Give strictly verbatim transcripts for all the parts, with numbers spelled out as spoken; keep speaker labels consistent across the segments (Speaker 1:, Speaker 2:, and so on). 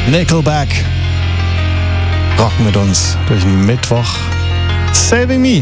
Speaker 1: Nickelback rocken mit uns durch den Mittwoch. Saving Me.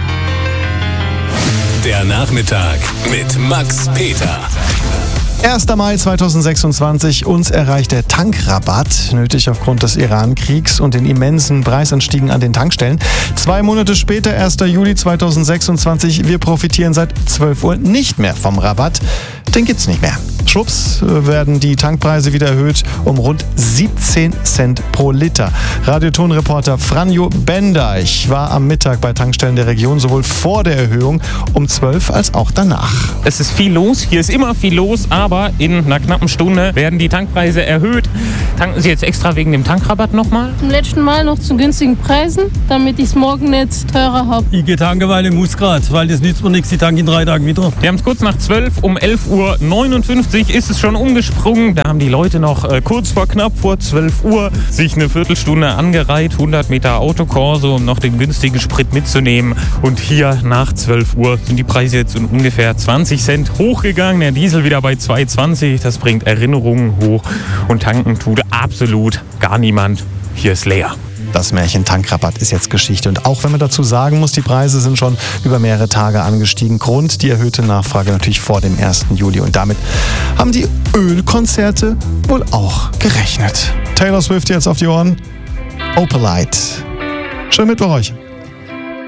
Speaker 2: Der Nachmittag mit Max Peter.
Speaker 1: erster Mai zweitausendsechsundzwanzig, uns erreicht der Tankrabatt, nötig aufgrund des Iran-Kriegs und den immensen Preisanstiegen an den Tankstellen. Zwei Monate später, erster Juli zweitausendsechsundzwanzig, wir profitieren seit zwölf Uhr nicht mehr vom Rabatt. Den gibt's nicht mehr. Schwupps werden die Tankpreise wieder erhöht um rund siebzehn Cent pro Liter. Radiotonreporter Franjo Bendeich war am Mittag bei Tankstellen der Region sowohl vor der Erhöhung um zwölf als auch danach.
Speaker 3: Es ist viel los, hier ist immer viel los, aber in einer knappen Stunde werden die Tankpreise erhöht. Tanken Sie jetzt extra wegen dem Tankrabatt nochmal?
Speaker 4: Zum letzten Mal noch zu günstigen Preisen, damit ich es morgen nicht teurer habe.
Speaker 5: Ich gehe tanken, weil ich muss gerade, weil das nützt mir nichts, ich tanke in drei Tagen wieder.
Speaker 3: Wir haben es kurz nach zwölf, um elf Uhr neunundfünfzig ist es schon umgesprungen. Da haben die Leute noch äh, kurz vor knapp vor zwölf Uhr sich eine Viertelstunde angereiht, hundert Meter Autokorso, um noch den günstigen Sprit mitzunehmen. Und hier nach zwölf Uhr sind die Preise jetzt um ungefähr zwanzig Cent hochgegangen. Der Diesel wieder bei zwei zwanzig, das bringt Erinnerungen hoch und tanken tut absolut gar niemand. Hier ist leer.
Speaker 1: Das Märchen Tankrabatt ist jetzt Geschichte. Und auch wenn man dazu sagen muss, die Preise sind schon über mehrere Tage angestiegen. Grund die erhöhte Nachfrage natürlich vor dem ersten Juli. Und damit haben die Ölkonzerte wohl auch gerechnet. Taylor Swift jetzt auf die Ohren. Opalite. Schönen Mittwoch euch.